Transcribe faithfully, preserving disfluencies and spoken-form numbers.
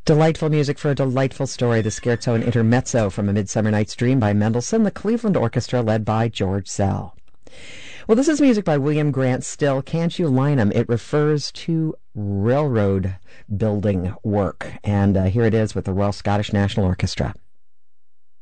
Delightful music for a delightful story. The Scherzo and Intermezzo from A Midsummer Night's Dream by Mendelssohn, the Cleveland Orchestra led by George Szell. Well, this is music by William Grant Still. Can't You Line 'Em? It refers to railroad building work. And uh, here it is with the Royal Scottish National Orchestra.